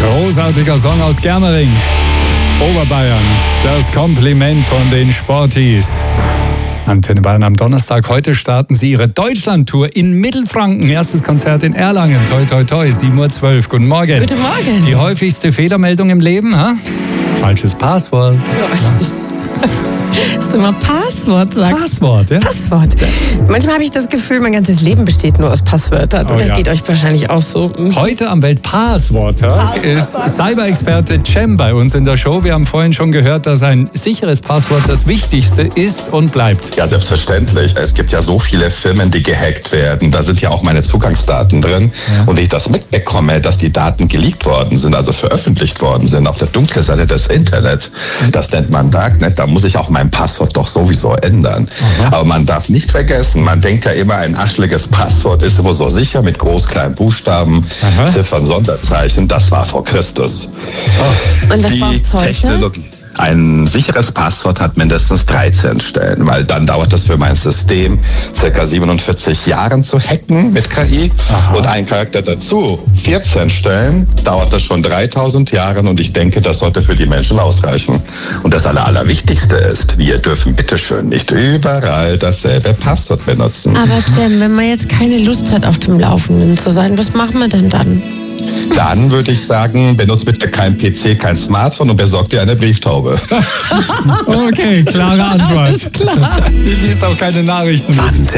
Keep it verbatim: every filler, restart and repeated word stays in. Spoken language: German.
Großartiger Song aus Germering, Oberbayern. Das Kompliment von den Sportis. Antenne Bayern am Donnerstag. Heute starten sie ihre Deutschlandtour in Mittelfranken. Erstes Konzert in Erlangen. Toi, toi, toi. sieben Uhr zwölf. Guten Morgen. Guten Morgen. Die häufigste Fehlermeldung im Leben, ha? Falsches Passwort. Ja. Das ist immer Passwort, sagst du. Passwort, ja? Passwort. Manchmal habe ich das Gefühl, mein ganzes Leben besteht nur aus Passwörtern. Oh, das ja. geht euch wahrscheinlich auch so. Heute am Weltpassworttag ist Cyber-Experte Cem bei uns in der Show. Wir haben vorhin schon gehört, dass ein sicheres Passwort das Wichtigste ist und bleibt. Ja, selbstverständlich. Es gibt ja so viele Firmen, die gehackt werden. Da sind ja auch meine Zugangsdaten drin. Ja. Und wenn ich das mitbekomme, dass die Daten geleakt worden sind, also veröffentlicht worden sind auf der dunklen Seite des Internets, das nennt man Darknet, da muss ich auch mein Passwort doch sowieso ändern. Aha. Aber man darf nicht vergessen, man denkt ja immer, ein ascheliges Passwort ist immer so sicher mit groß, kleinen Buchstaben, Aha. Ziffern, Sonderzeichen. Das war vor Christus. Oh. Und was braucht's heute? Technologie. Ein sicheres Passwort hat mindestens dreizehn Stellen, weil dann dauert es für mein System circa siebenundvierzig Jahren zu hacken mit K I. Aha. Und ein Charakter dazu, vierzehn Stellen, dauert das schon dreitausend Jahre und ich denke, das sollte für die Menschen ausreichen. Und das Aller, Allerwichtigste ist, wir dürfen bitteschön nicht überall dasselbe Passwort benutzen. Aber Cem, wenn man jetzt keine Lust hat, auf dem Laufenden zu sein, was machen wir denn dann? Dann würde ich sagen, benutzt bitte kein P C, kein Smartphone und besorgt dir eine Brieftaube. Okay, klare Antwort. Alles klar. Die liest auch keine Nachrichten mit.